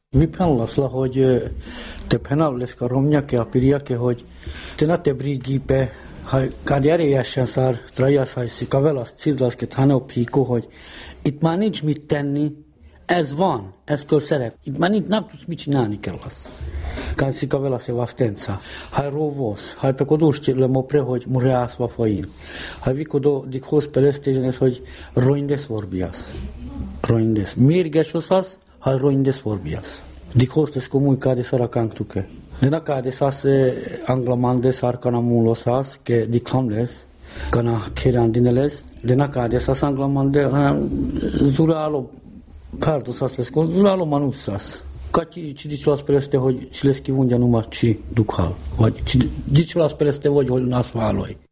Vypnalo lasla, hogy te penal leska romnyake a pirjake, hogy te na te brigipe, ha kádjáréjesen szár trajászajszi kavelas cidlaszket hanopíko, hogy itt már nincs mit tenni, ez van, ez kell szerep. Itt már nem tudsz mit csinálni kell az. Când si kavelas e vastența, hai rovos, hai pe koduști le mopre, hogy mureas va fain. Hai vi kodo dikhos pelestejenes, hogy roindes vorbias. Roindes. Mirges osas, hai roindes vorbias. Dikhos tes komui kade sarakank tuke. Dena kade sas anglamande sarkana mulosas, ke diklamles, kana kerandineles, dena kade sas anglamande zuralo pardosas leskon, zuralo manussas. Kati csidicsolasz pereste, hogy csileszki vundja numar csi dukhal, vagy csidicsolasz pereste, vagy hogy nás váloj.